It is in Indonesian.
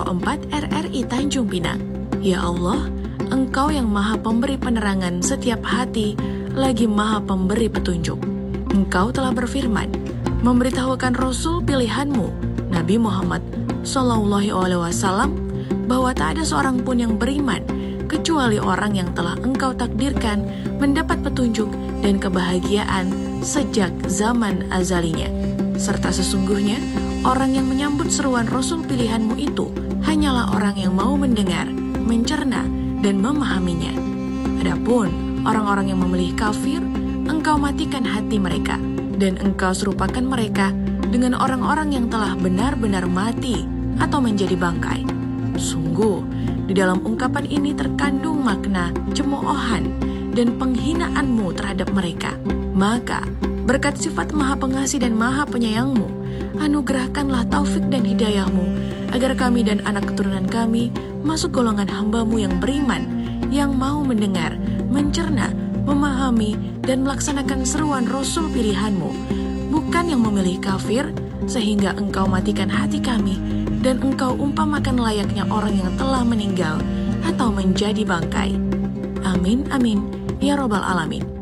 04 RRI Tanjung Pinang. Ya Allah, Engkau yang Maha Pemberi penerangan setiap hati, lagi Maha Pemberi petunjuk. Engkau telah berfirman, memberitahukan Rasul pilihanmu, Nabi Muhammad SAW, bahwa tak ada seorang pun yang beriman, kecuali orang yang telah Engkau takdirkan mendapat petunjuk dan kebahagiaan sejak zaman azalinya. Serta sesungguhnya, orang yang menyambut seruan Rasul pilihanmu itu hanyalah orang yang mau mendengar, mencerna, dan memahaminya. Adapun orang-orang yang memilih kafir, Engkau matikan hati mereka, dan Engkau serupakan mereka dengan orang-orang yang telah benar-benar mati atau menjadi bangkai. Sungguh, di dalam ungkapan ini terkandung makna cemoohan dan penghinaan-Mu terhadap mereka. Maka, berkat sifat Maha Pengasih dan Maha Penyayang-Mu, anugerahkanlah taufik dan hidayah-Mu, agar kami dan anak keturunan kami masuk golongan hamba-Mu yang beriman, yang mau mendengar, mencerna, memahami, dan melaksanakan seruan Rasul pilihan-Mu, bukan yang memilih kafir, sehingga Engkau matikan hati kami, dan Engkau umpamakan layaknya orang yang telah meninggal atau menjadi bangkai. Amin, amin, ya Rabbal Alamin.